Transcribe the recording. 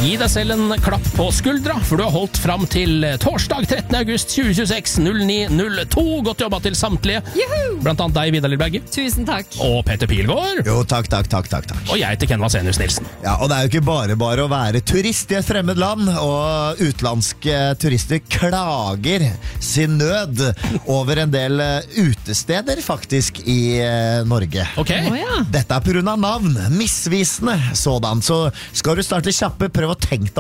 Gi deg selv en klapp på skuldra, for du har holdt fram til torsdag 13. august 2026 09:02. Godt jobba til samtlige. Juhu! Blant annet deg, Vidar Lillberge. Tusen takk. Og Petter Pilgaard. Jo, takk. Og jeg heter Ken Vasenius Nilsen. Ja, og det er jo ikke bare å være turist i et fremmed land, og utenlandske turister klager sin nød over en del utesteder faktisk i Norge. Ok. Ja. Dette er på grunn av navn, misvisende sådan, så skal du starte kjappe, prøv å tenke deg